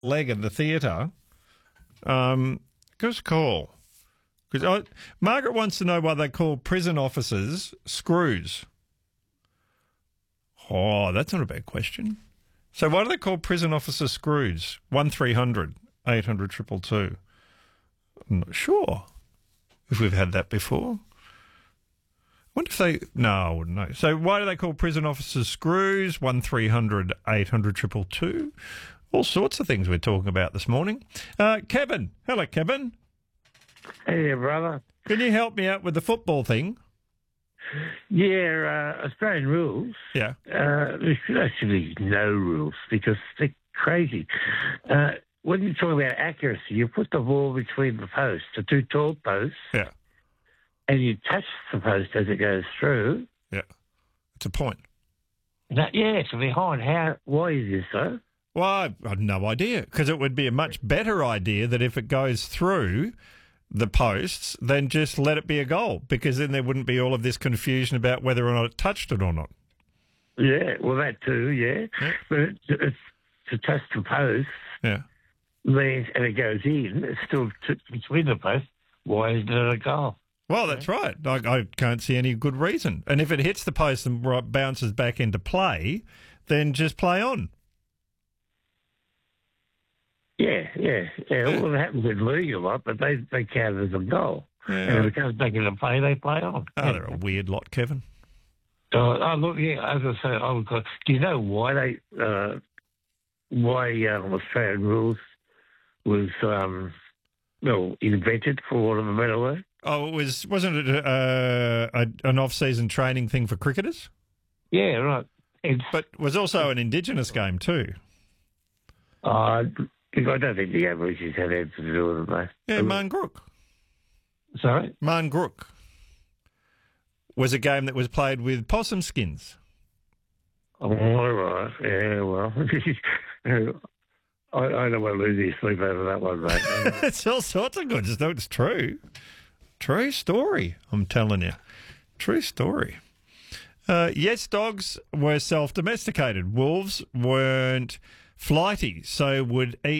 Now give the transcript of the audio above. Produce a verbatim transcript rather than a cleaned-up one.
leg in the theatre. Um, give us a call. Because Margaret wants to know why they call prison officers screws. Oh, that's not a bad question. So why do they call prison officers screws? One three hundred eight hundred triple two. I'm not sure if we've had that before. I wonder if they... No, I wouldn't know. So why do they call prison officers screws? One three hundred eight hundred triple two. All sorts of things we're talking about this morning. Uh, Kevin. Hello, Kevin. Hey, brother. Can you help me out with the football thing? Yeah, uh, Australian rules. Yeah. Uh, there should actually be no rules because they're crazy. Uh, when you talk about accuracy, you put the ball between the posts, the two tall posts, Yeah. and you touch the post as it goes through. Yeah. It's a point. Now, yeah, it's behind. How? Why is this so? Well, I have no idea, because it would be a much better idea that if it goes through the posts, then just let it be a goal, because then there wouldn't be all of this confusion about whether or not it touched it or not. Yeah, well, that too, yeah. Yeah. But it, it's to touch the post Yeah. means, and it goes in, it's still t- between the posts. Why isn't it a goal? Well, that's right. I, I can't see any good reason. And if it hits the post and ro- bounces back into play, then just play on. Yeah, yeah, yeah. Well, it happens in league a lot, but they, they count it as a goal. Yeah. And if it comes back into play, they play on. Oh, yeah. they're a weird lot, Kevin. Oh, oh, look, yeah, as I say, I would call, do you know why they, uh, why um, Australian rules was, um, well, invented, for want of a better word? Oh, it was, wasn't it uh, a, an off-season training thing for cricketers? Yeah, right. It's, But it was also an Indigenous game too. uh, I don't think the Aborigines had anything to do with it, mate. Yeah, Mangrook. Sorry? Mangrook was a game that was played with possum skins. Oh, all right. Yeah, well, I, I don't want to lose any sleep over that one, mate. It's all sorts of good stuff. It's true. True story, I'm telling you. True story. Uh, yes, dogs were self-domesticated. Wolves weren't flighty, so would eat